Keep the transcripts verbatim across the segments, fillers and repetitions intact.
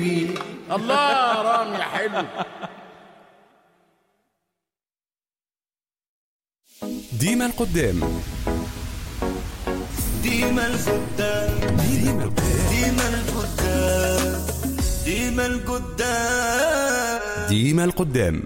اليمين. الله رامي حلو. ديما القدام ديما القدام ديما القدام ديما القدام ديما القدام ديما القدام.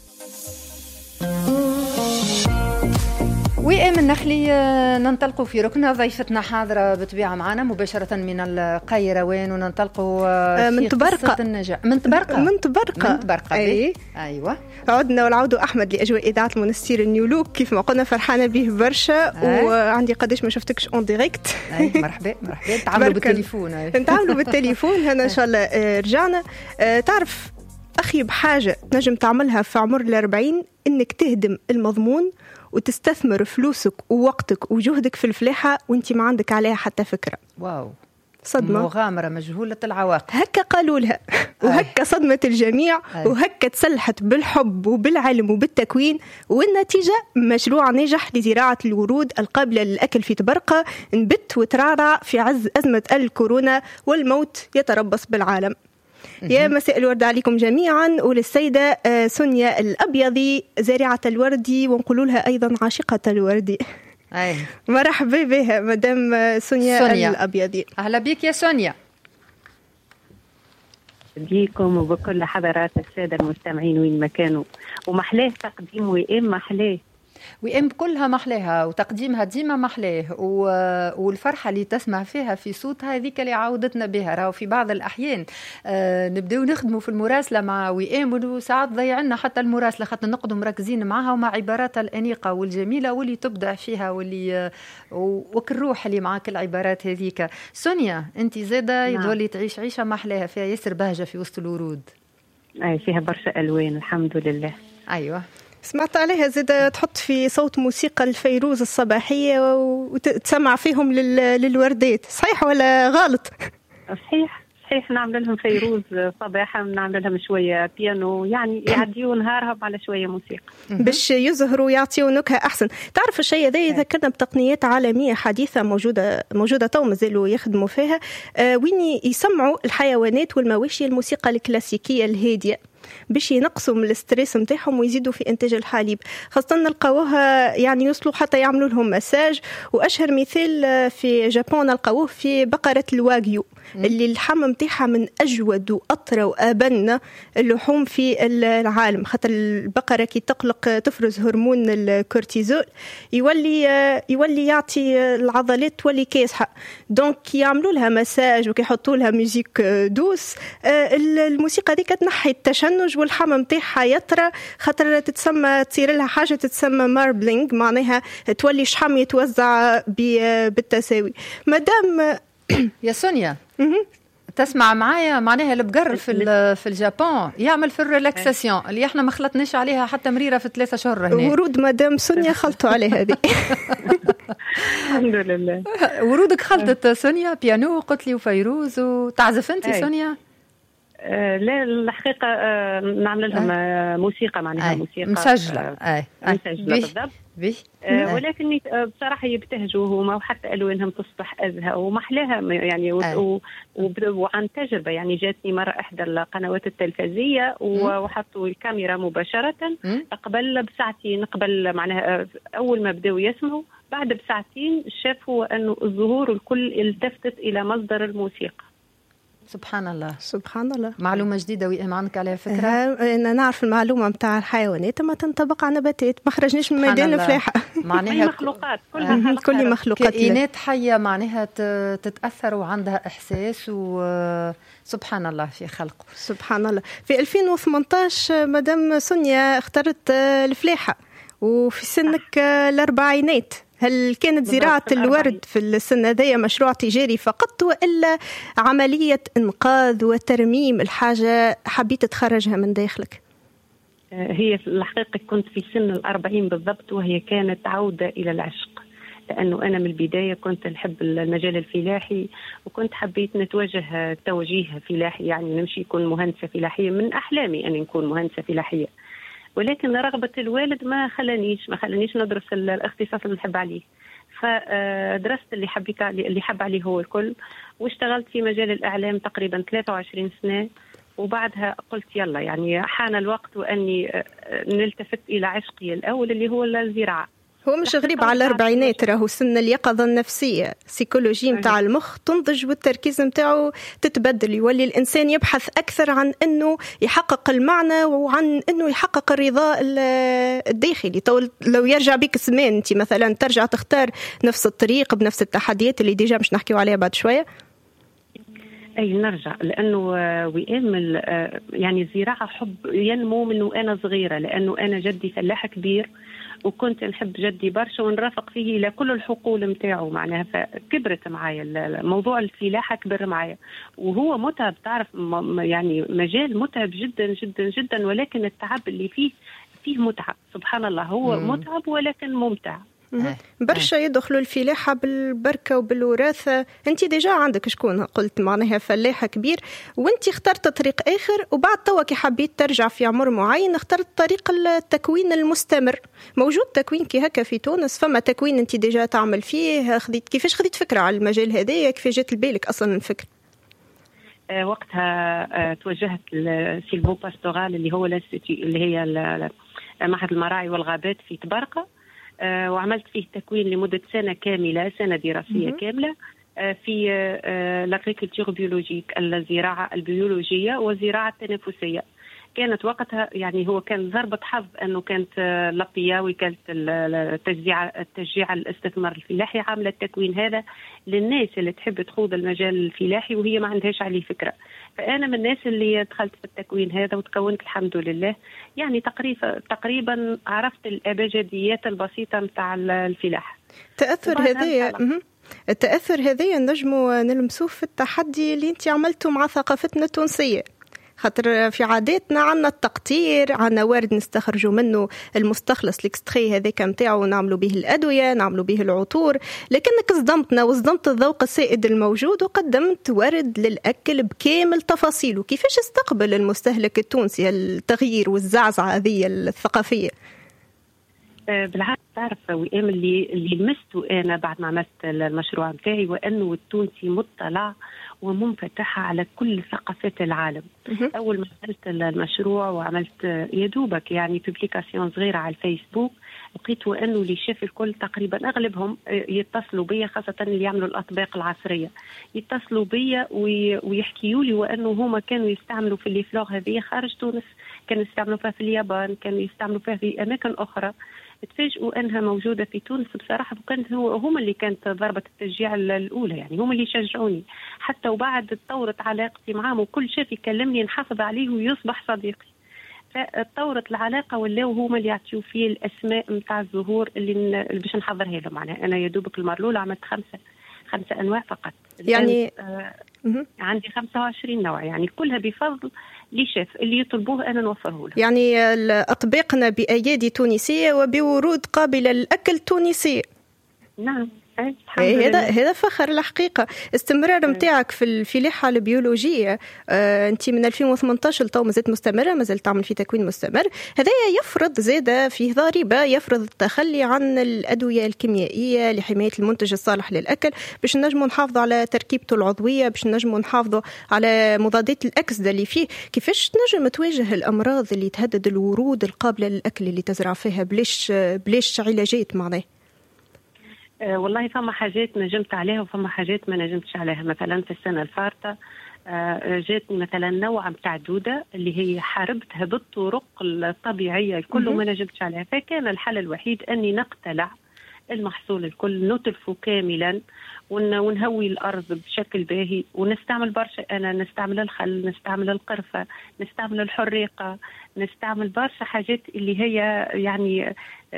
وئام النخلي ننطلقوا في ركنة. ضيفتنا حاضرة بطبيعة معنا مباشرة من القيروان، وننطلقوا من تبرقة النجاح من تبرقة من تبرقة من تبرقة أي. أيوة. عدنا والعود أحمد لأجواء إذاعة المنستير النيو لوك كيف ما قلنا، فرحانة به برشا. أي. وعندي قداش ما شفتكش اون ديريكت. أي مرحبا مرحبا. نتعاملوا بالتليفون نتعاملوا بالتليفون هنا إن شاء الله. رجعنا. تعرف أخي بحاجة نجم تعملها في عمر الأربعين، إنك تهدم المضمون وتستثمر فلوسك ووقتك وجهدك في الفلاحة وانت ما عندك عليها حتى فكرة. واو، صدمة، مغامرة مجهولة العواقب. هكا قالوا لها وهكا صدمة الجميع. أي. وهكا تسلحت بالحب وبالعلم وبالتكوين، والنتيجة مشروع ناجح لزراعة الورود القابلة للأكل في تبرقة، نبت وترعرع في عز أزمة الكورونا والموت يتربص بالعالم. يا مساء الورد عليكم جميعا، وللسيدة سونيا الأبيضي زارعة الورد، ونقول لها أيضا عاشقة الورد. أي. مرحبا بها مدام سونيا, سونيا الأبيضي. أهلا بك يا سونيا. بيكم وبكل حضرات السادة المستمعين وين ما كانوا. ومحلاه تقديم وإم محلاه وإم كلها محلاها، وتقديمها ديما محلاه، والفرحة اللي تسمع فيها في صوتها هذيك اللي عودتنا بها. راهو في بعض الأحيان آه نبدأ نخدموا في المراسلة مع وإم، وساعات ضيعنا حتى المراسلة، خاطر نقعدوا مركزين معها ومع عباراتها الأنيقة والجميلة واللي تبدع فيها، واللي وكالروح اللي معاك العبارات هذيك. سونيا أنت زادة يظل تعيش عيشة محلاها فيها ياسر بهجة في وسط الورود. أي فيها برشا ألوان الحمد لله. أيوة. سمعت عليها زادة تحط في صوت موسيقى الفيروز الصباحية وتسمع فيهم للوردات، صحيح ولا غلط؟ صحيح صحيح، نعمل لهم فيروز صباحا، نعمل لهم شوية بيانو، يعني يعديوا نهارهم على شوية موسيقى باش يزهروا ويعطيوا نكهة أحسن. تعرف الشيء هذا يذكرنا بتقنيات عالمية حديثة موجودة موجودة تو مازالوا يخدموا فيها، آه وين يسمعوا الحيوانات والمواشي الموسيقى الكلاسيكية الهادية باش ينقصوا من الاستريس نتاعهم ويزيدوا في انتاج الحليب. خاصه نلقاوها يعني يوصلوا حتى يعملوا لهم مساج. واشهر مثال في جابون نلقاوه في بقره الواغيو اللي اللحم نتاعها من اجود واطرى وابن اللحوم في العالم، خاطر البقره كي تقلق تفرز هرمون الكورتيزول يولي يولي يعطي العضلات تولي كاسحه. دونك يعملوا لها مساج وكيحطوا لها موسيقى دوس. الموسيقى هذيك تنحي التشنج والحم نتاعها يطرى، خاطر تتسمى تصير لها حاجه تتسمى ماربلينغ، معناها تولي شحم يتوزع بالتساوي. مدام يا سونيا تسمع معايا، معناها البقر في في اليابان يعمل في الريلاكساسيون اللي احنا ما خلطناش عليها حتى مريره في ثلاثة شهور هنا. ورود مدام سونيا خلطوا عليها هذه. الحمد لله. ورودك خلطت سونيا بيانو قلت لي وفيروز، وتعزف انت سونيا؟ آه لا الحقيقة آه نعمل لهم آه موسيقى، معناها أي. موسيقى مسجلة آه. مسجلة بالضبط. آه ولكن بصراحة يبتهجوا هما، وحتى ألوانهم تصبح أزهى ومحلاها يعني. و... وعن تجربة يعني جاتني مرة إحدى القنوات التلفزية وحطوا الكاميرا مباشرة قبل بساعتين، قبل معناها أول ما بدأوا يسمعوا، بعد بساعتين شافوا أنه الظهور الكل التفتت إلى مصدر الموسيقى. سبحان الله سبحان الله. معلومة جديدة وإيم عندك عليها فكرة؟ أنا نعرف المعلومة متاع الحيوانات ما تنطبق على نباتات، ما خرجناش من ميدان الفلاحة. معناها مخلوقات كلها كل مخلوقات كائنات حية معناها تتأثر وعندها إحساس، وسبحان الله في خلقه. سبحان الله. في ألفين وثمانية عشر مدام سونيا اخترت الفلاحة وفي سنك الأربعينات، هل كانت زراعة الورد في السنة ذي مشروع تجاري فقط، وإلا عملية إنقاذ وترميم الحاجة حبيت تخرجها من داخلك؟ هي في الحقيقة كنت في سن الأربعين بالضبط، وهي كانت عودة إلى العشق، لأنه أنا من البداية كنت نحب المجال الفلاحي، وكنت حبيت نتوجه توجيه فلاحي، يعني نمشي يكون مهندسة فلاحية. من أحلامي أن نكون مهندسة فلاحية، ولكن رغبة الوالد ما خلانيش ما خلانيش ندرس الاختصاص اللي نحب عليه. فدرست اللي حبيت اللي حب عليه هو الكل، واشتغلت في مجال الإعلام تقريبا ثلاثة وعشرين سنة. وبعدها قلت يلا يعني حان الوقت وأني نلتفت إلى عشقي الأول اللي هو الزراعة. هو مش غريب على الأربعينات، راهو سن اليقظة النفسية، سيكولوجي متاع المخ تنضج والتركيز متاعه تتبدل، يولي الإنسان يبحث أكثر عن أنه يحقق المعنى وعن أنه يحقق الرضا الداخلي. لو يرجع بك زمان أنت مثلا ترجع تختار نفس الطريق بنفس التحديات اللي ديجا مش نحكيو عليها بعد شوية؟ أي نرجع، لأنه وئام يعني الزراعة حب ينمو منه أنا صغيرة، لأنه أنا جدي فلاح كبير وكنت نحب جدي برشا ونرافق فيه إلى كل الحقول متاعه معناها، فكبرت معايا موضوع الفلاحة كبر معايا. وهو متعب، تعرف يعني مجال متعب جدا جدا جدا، ولكن التعب اللي فيه فيه متعة سبحان الله. هو مم. متعب ولكن ممتع. برشا يدخلوا الفلاحة بالبركة وبالوراثة. انت ديجا عندك شكون قلت معناها فلاحة كبير، وانت اخترت طريق اخر، وبعد توا كي حبيت ترجع في عمر معين اخترت طريق التكوين المستمر. موجود تكوين كي هكا في تونس؟ فما تكوين انت ديجا تعمل فيه؟ خذيت كيفاش خذيت فكرة على المجال هذا؟ كيفاش جات لبالك اصلا الفكرة؟ أه وقتها أه توجهت لسيلفو باستورال اللي هو اللي هي معهد المراعي والغابات في تبارقة، أه وعملت فيه تكوين لمدة سنة كاملة، سنة دراسية م- كاملة أه في أه لاغريكولتور بيولوجيك، الزراعة البيولوجية والزراعة التنافسية. كانت وقتها يعني هو كان ضربة حظ أنه كانت لابيا وكالة التشجيع التشجيع الاستثمار الفلاحي عاملة التكوين هذا للناس اللي تحب تخوض المجال الفلاحي وهي ما عندهاش عليه فكرة. فأنا من الناس اللي دخلت في التكوين هذا وتكونت الحمد لله، يعني تقريبا تقريبا عرفت الأبجديات البسيطة متاع الفلاحة. تأثر هذه التأثر هذه نجموا نلمسوه في التحدي اللي انت عملته مع ثقافتنا التونسية، خاطر في عاداتنا عنا التقطير، عنا وارد نستخرجوا منه المستخلص الاكستري هذاك نتاعو نعملوا به الأدوية، نعملوا به العطور، لكنك صدمتنا وصدمت الذوق السائد الموجود وقدمت ورد للأكل بكامل تفاصيله. كيفاش استقبل المستهلك التونسي التغيير والزعزعة هذه الثقافية؟ بالعكس، تعرف وئام اللي اللي لمسته أنا بعد ما عملت المشروع متاعي وأنه التونسي مطلع ومنفتحة على كل ثقافات العالم. أول ما عملت المشروع وعملت يدوبك يعني بيبليكاسيون صغيرة على الفيسبوك، لقيت وأنه اللي شاف الكل تقريبا أغلبهم يتصلوا بي، خاصة اللي يعملوا الأطباق العصرية يتصلوا بي ويحكيوا لي وأنه هما كانوا يستعملوا في الفلوغ هذه خارج تونس، كانوا يستعملوا فيها في اليابان، كانوا يستعملوا فيها في أماكن أخرى. تفاجئوا أنها موجودة في تونس بصراحة، وكانت هو هم اللي كانت ضربة التشجيع الأولى، يعني هم اللي شجعوني حتى. وبعد تطورت علاقتي معهم وكل شيء يكلمني نحافظ عليه ويصبح صديقي. فتطورت العلاقة ولاو هم اللي يعطيوا فيه الأسماء متاع الزهور اللي, اللي باش نحضرها لهم. معناها أنا يدوبك المرلولة عملت خمسة خمسة أنواع فقط، يعني آه عندي خمسة وعشرين نوع، يعني كلها بفضل لي شاف اللي يطلبوه أنا نوفره له. يعني أطباقنا بأيادي تونسية وبورود قابلة للأكل تونسية. نعم هذا هذا فخر الحقيقة. استمرار متاعك في الفلاحة البيولوجية آه، أنت من ألفين وثمانية عشر لتو مازالت مستمرة، مازالت تعمل في تكوين مستمر. هذا يفرض زادة فيه ضريبة، يفرض التخلي عن الأدوية الكيميائية لحماية المنتج الصالح للأكل، باش نجموا نحافظوا على تركيبته العضوية، باش نجموا نحافظوا على مضادات الأكسدة اللي فيه. كيفاش نجم تواجه الأمراض اللي تهدد الورود القابلة للأكل اللي تزرع فيها بلاش بلاش علاجات معناه؟ أه والله فما حاجات نجمت عليها وفما حاجات ما نجمتش عليها. مثلا في السنة الفارطة أه جاتني مثلا نوع متاع دودة اللي هي حاربتها بالطرق الطبيعية كله ما نجمتش عليها، فكان الحل الوحيد أني نقتلع المحصول الكل، نتلفه كاملا ونهوي الأرض بشكل باهي، ونستعمل برشا. أنا نستعمل الخل، نستعمل القرفة، نستعمل الحريقة، نستعمل برشا حاجات اللي هي يعني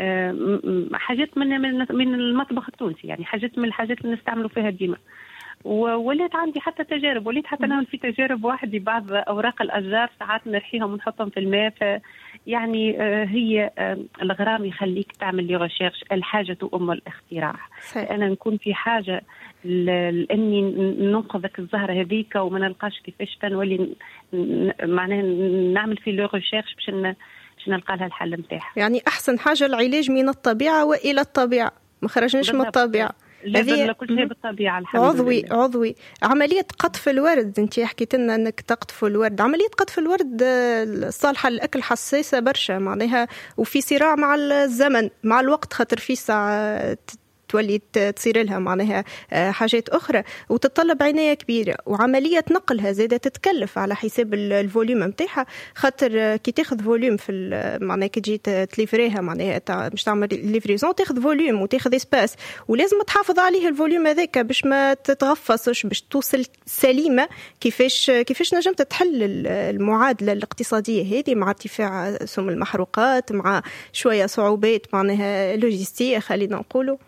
حاجات من من المطبخ التونسي، يعني حاجات من الحاجات اللي نستعملوا فيها ديما. ووليت عندي حتى تجارب، وليت حتى نعمل في تجارب وحدي. بعض أوراق الأشجار ساعات نرحيهم ونحطهم في الماء. ف يعني هي الغرام يخليك تعمل لي ريشيرش، الحاجة أم الاختراع. أنا نكون في حاجة لأني ننقذك الزهرة هذيك وما نلقاش كيفاش تنولي معناها نعمل في لو ريشيرش باش باش نلقى لها الحل نتاعها. يعني أحسن حاجة العلاج من الطبيعة وإلى الطبيعة. ما خرجناش من الطبيعة. لا كل شيء بالطبيعة الحمد عضوي لله. عضوي عملية قطف الورد، انت حكيت لنا انك تقطف الورد، عملية قطف الورد الصالحة للأكل حساسة برشا معناها، وفي صراع مع الزمن مع الوقت، خاطر في ساعة تولي تصير لها معناها حاجات أخرى وتتطلب عناية كبيرة، وعملية نقلها زادة تتكلف على حساب الفوليوم متاعها، خاطر كي تاخذ فوليوم في معناها كي تجي تليفريها معناها مش تعمل ليفريزون تاخذ فوليوم وتاخذ اسباس، ولازم تحافظ عليه الفوليوم هذاك باش ما تتغفصش، باش توصل سليمة. كيفاش كيفاش نجمت تحل المعادلة الاقتصادية هذه مع ارتفاع سم المحروقات، مع شوية صعوبات معناها لوجستية خلينا نقولوا؟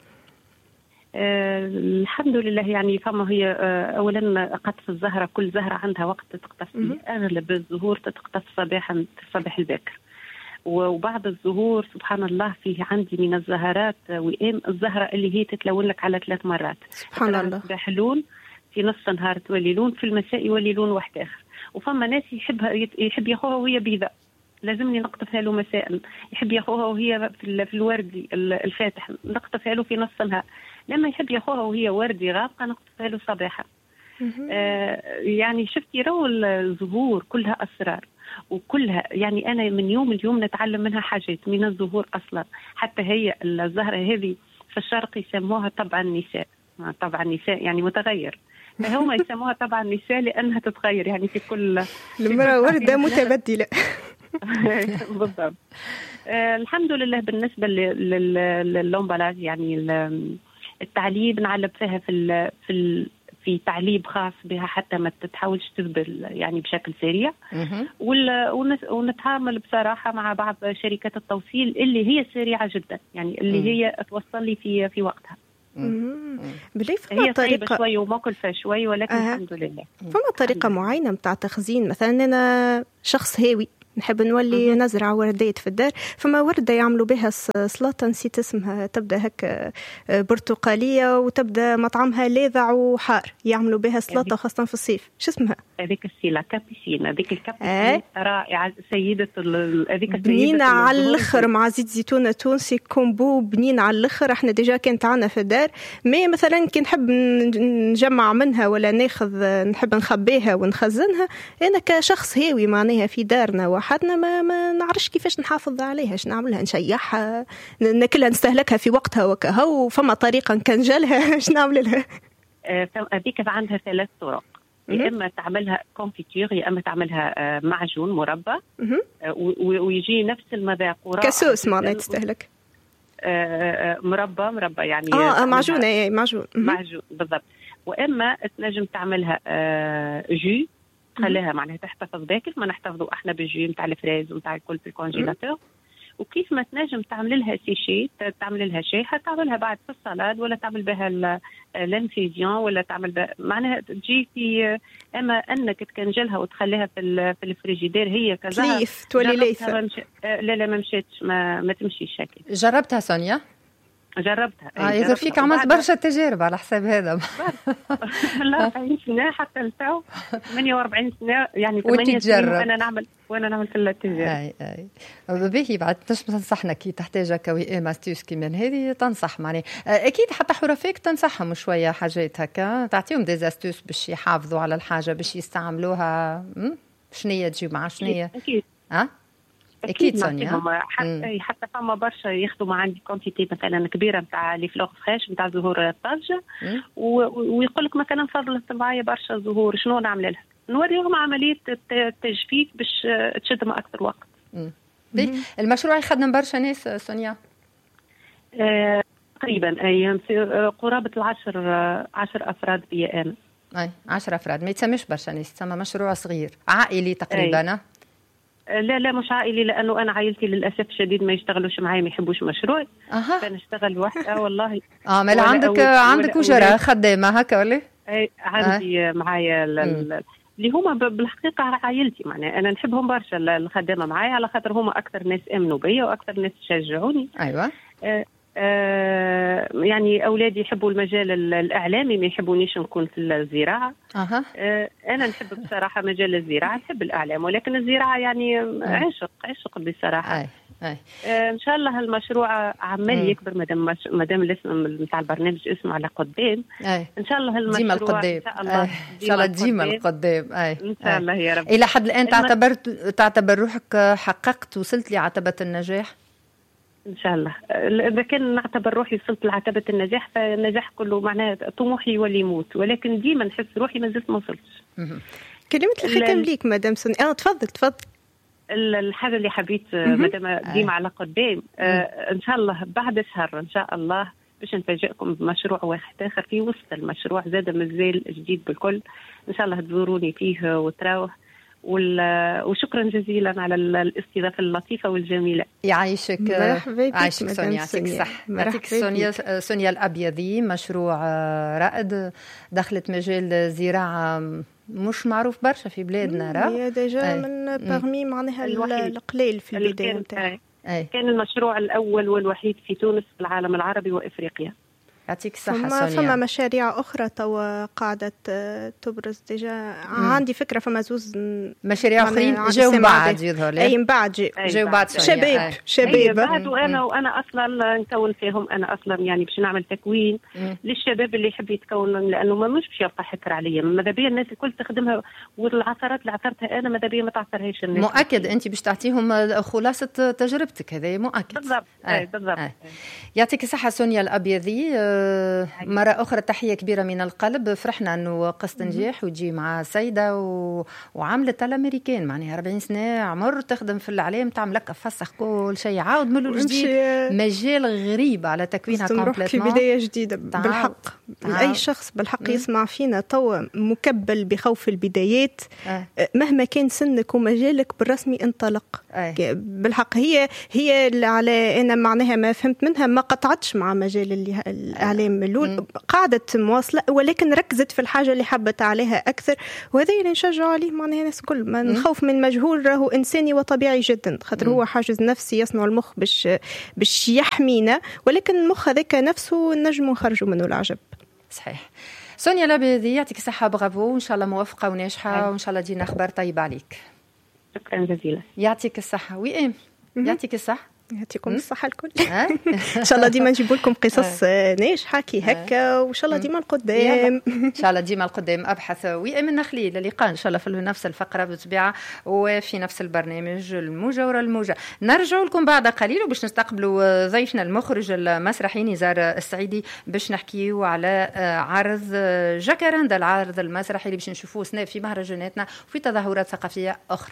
أه الحمد لله. يعني فما هي أه اولا قطف الزهره، كل زهره عندها وقت تتقطف فيه، اغلب الزهور تتقطف صباحا الصباح الباكر، وبعض الزهور سبحان الله فيه عندي من الزهرات وئام الزهره اللي هي تتلون لك على ثلاث مرات سبحان الله. الصباح لون، في نص النهار تولي لون، في المساء يولي لون واحد اخر. وفما ناس يحبها يحب ياخوها وهي بيضاء، لازمني نقطفها له مساء. يحب ياخوها وهي في الوردي الفاتح، نقطفها له في نص النهار. لما يحب ياخوها وهي وردي غامقه نقطفها له صباحا. آه يعني شفتي رو الزهور كلها اسرار وكلها، يعني انا من يوم اليوم نتعلم منها حاجات من الزهور اصلا. حتى هي الزهره هذه في الشرق يسموها طبع النساء، طبع النساء يعني متغير، فهم يسموها طبع النساء لانها تتغير يعني في كل المرأة ورده متبدله. بالضبط. آه الحمد لله. بالنسبه لللومبالاج يعني التعليب نعلب فيها في ال في ال في تعليب خاص بها حتى ما تتحاولش تذبل يعني بشكل سريع. ونتعامل بصراحه مع بعض شركات التوصيل اللي هي سريعه جدا، يعني اللي هي توصل لي في في وقتها. بلي فما طريقه شوي ومكلفه شوي، ولكن أه. الحمد لله. فما طريقه معينه متاع تخزين؟ مثلا انا شخص هاوي نحب نولي مم. نزرع وردات في الدار، فما وردة يعملوا بها سلطة نسيت اسمها، تبدأ هكا برتقالية وتبدأ مطعمها لاذع وحار، يعملوا بها سلطة خاصة في الصيف. شو اسمها؟ هذيك السيلا كابيسين، هذيك الكابيسين آه. رائعة سيدة هذيك بنينة على الآخر مع زيت زيتونة تونسي كومبو بنين على الآخر. احنا ديجا كانت عنا في الدار، ما مثلا كي نحب نجمع منها ولا ناخذ نحب نخبيها ونخزنها، أنا كشخص هاوي معناها في دارنا حدنا ما, ما نعرفش كيفاش نحافظ عليها، اش نعملها، نشيحها، ناكلها، نستهلكها في وقتها وكها، وفما طريقه نكنجلها اش نعمل لها؟ هذيك عندها ثلاث طرق، يا اما تعملها كونفيتور، يا اما تعملها معجون مربى ويجي نفس المذاق كسوس معناها تستهلك. مربى مربى يعني اه معجون اي معجون معجون بالضبط. واما تنجم تعملها جو خليها معناها تحتفظ باكل، ما نحتفظوا احنا بالجي نتاع الفريز ونتاع الكل في الكونجيلاتور. وكيف ما تنجم تعمل لها سيشي، تعمل لها شاي، تعملها بعد في السلاد، ولا تعمل بها الانفيزيون، ولا تعمل بها معناها تجي في اما انك تكنجلها وتخليها في في الفريجيدير هي كذا ليف تولي ليفه. لا لا ما مشيتش، ما, ما تمشيش هكا. جربتها سونيا؟ جربتها. اه اذا فيك عملت برشا تجارب على حساب هذا. لا أربعين سنه حتى لتو ثمانية وأربعين سنه يعني ثمانية سنين وانا نعمل وانا نعمل في التجارب. اي اي باهي. بعد تنصحنا كي تحتاج كوي ماستيوس كيما هذه تنصح معني اكيد حتى حرفيك تنصحهم شويه حاجات هكا، تعطيهم دي زاستوس باش يحافظوا على الحاجه باش يستعملوها. شنية تجيب مع شنية اكيد ها اكيد سونيا. حتى حتى فما برشا ياخذوا عندي كونتيتي مثلا كبيره نتاع لي فلوغ فريش نتاع زهور الطاجه، ويقول لك مثلا فضلت معايا برشا زهور، شنو نعمل لها؟ نوريهم عمليه التجفيف باش تشدهم اكثر وقت. المشروع يخدم برشا ناس سونيا؟ آه، تقريبا اي قرابه العشر عشر افراد بيا انا. اي عشر افراد، ما يتسميش برشا ناس، يتسمى مشروع صغير عائلي تقريبا. أي. لا لا مش عائلي، لانه انا عائلتي للاسف الشديد ما يشتغلوش معايا، ما يحبوش مشروع. اها فنشتغل وحده والله. اه ما عندك عندك وجرة خدامه هكا ولا؟ اي عندي آه. معايا اللي هما بالحقيقه عائلتي، معناها انا نحبهم برشا الخدامه معايا، على خاطر هما اكثر ناس امنوا بيا واكثر ناس شجعوني. ايوه. آه آه يعني أولادي يحبوا المجال الإعلامي، ما يحبونيش نكون في الزراعة. أه. آه أنا نحب بصراحة مجال الزراعة، نحب الإعلام، ولكن الزراعة يعني عشق عشق بصراحة. أي. أي. آه ان شاء الله المشروع عمال يكبر، مادام مادام الاسم نتاع البرنامج اسمه على قدام. أي. ان شاء الله المشروع ديما القدام ان شاء الله ان شاء الله ديما القدام. اي ان شاء الله يا رب. الى حد الان تعتبرت تعتبر روحك حققت وصلت لعتبة النجاح؟ ان شاء الله اذا كان نعتبر روحي وصلت لعتبة النجاح فالنجاح كله معناه طموحي يولي يموت، ولكن ديما نحس روحي ما زلت ما وصلتش. كلمة الختام ليك مدام سونيا. اه تفضل تفضل. الحاجة اللي حبيت مادام ديما على قدام، آه ان شاء الله بعد شهر ان شاء الله باش نفاجئكم بمشروع واحد اخر في وسط المشروع زاد مازال جديد بالكل، ان شاء الله تزوروني فيه وتراوه. وشكرا جزيلا على الاستضافه اللطيفه والجميله. يعيشك. مرحبا بك. عايشك سونيا، يعطيك الصحة. يعطيك سونيا. سونيا الأبيضي، مشروع رائد دخلت مجال الزراعة مش معروف برشا في بلادنا. راه هي ديجا من باغمي معناها القليل في البدايه نتاعها. كان المشروع الاول والوحيد في تونس في العالم العربي وافريقيا. يعطيك الصحة سونيا. فما مشاريع أخرى توا قاعدة تبرز ديجا. عندي فكرة فما زوز مشاريع أخرين جاوا من بعد يظهر لي. أي من بعد جاوا بعد شباب شباب بعد. وأنا وأنا أصلا نكون فيهم، أنا أصلا يعني باش نعمل تكوين مم. للشباب اللي يحب يتكون، لأنه ما مش باش يبقى حكر عليا. ماذا بيا الناس الكل تخدمها، والعثرات اللي عثرتها أنا ماذا بيا ما تعثرهاش الناس. مؤكد أنت باش تعطيهم خلاصة تجربتك، هذا مؤكد. بالضبط. أي بالضبط. يعطيك الصحة سونيا الأبيضي. مرة أخرى تحية كبيرة من القلب. فرحنا أنه قصة نجاح وتجي مع سيدة و... وعملت الأمريكان، معناها أربعين سنة عمر تخدم في الإعلام، تعمل لك فسخ كل شيء، عاود من الجديد. مجال غريب على تكوينها كومبليتمون في بداية جديدة. بالحق أي شخص بالحق يسمع فينا توا مكبل بخوف البدايات. أه. مهما كان سنك ومجالك بالرسمي انطلق. أه. بالحق هي هي اللي على أنا معناها ما فهمت منها ما قطعتش مع مجال اللي الإعلام أه. قاعدة مواصلة، ولكن ركزت في الحاجة اللي حبت عليها أكثر، وهذا اللي نشجع عليه. معناها الناس كل ما نخوف من المجهول راهو إنساني وطبيعي جدا، خاطر هو حاجز نفسي يصنع المخ باش باش يحمينا، ولكن المخ هذاك نفسه نجم نخرجه منه العجب. صحيح. سونيا الأبيضي يعطيك الصحة، برافو، وإن شاء الله موفقة وناجحة، وإن شاء الله دينا أخبار طيبة عليك. شكرا جزيلا. يعطيك الصحة. وي يعطيك الصحة. يعطيكم الصحة الكل. إن شاء الله ديما نجيب لكم قصص ناجحة كي هكا، وإن شاء الله ديما القدام. إن شاء الله ديما القدام. أبحث وإيمان نخلي للقاء إن شاء الله في نفس الفقرة بالطبيعة وفي نفس البرنامج الموجة ورا الموجة. نرجع لكم بعد قليل وباش نستقبلوا ضيفنا المخرج المسرحي نزار السعيدي باش نحكيو على عرض جاكاراندا، العرض المسرحي اللي باش نشوفوه سنة في مهرجاناتنا وفي تظاهرات ثقافية أخرى.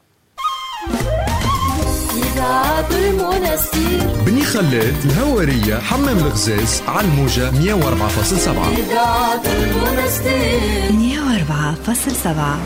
إذاعة المنستير بني خلاد، الهوارية، حمام الغزاز، على الموجة مية وأربعة فاصلة سبعة. إذاعة المنستير مية وأربعة فاصلة سبعة.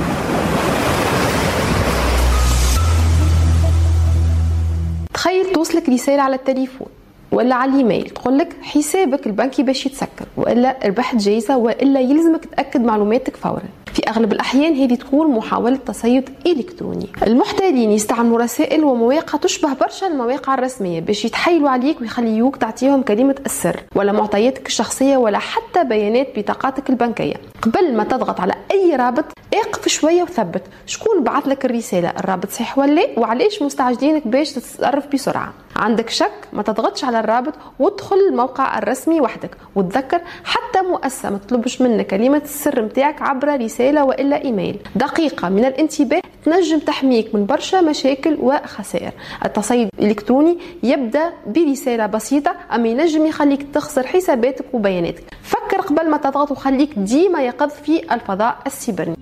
تخيل توصلك رسالة على التليفون ولا على الايميل تقول لك حسابك البنكي باش يتسكر، والا ربحت جايزه، والا يلزمك تاكد معلوماتك فورا. في اغلب الاحيان هذه تكون محاوله تصيد الكتروني. المحتالين يستعملوا رسائل ومواقع تشبه برشا المواقع الرسميه باش يتحايلوا عليك ويخليوك تعطيهم كلمه السر ولا معطياتك الشخصيه ولا حتى بيانات بطاقاتك البنكيه. قبل ما تضغط على اي رابط اقف شويه وثبت شكون بعث لك الرساله، الرابط صحيح ولا وعلاش مستعجلينك باش تتصرف بسرعه. عندك شك ما تضغطش على الرابط وادخل الموقع الرسمي وحدك، وتذكر حتى مؤسسه ما تطلبش منك كلمه السر نتاعك عبر رساله والا ايميل. دقيقه من الانتباه تنجم تحميك من برشا مشاكل وخسائر. التصيد الالكتروني يبدا برساله بسيطه اما ينجم يخليك تخسر حساباتك وبياناتك. فكر قبل ما تضغط وخليك ديما يقظ في الفضاء السيبرني.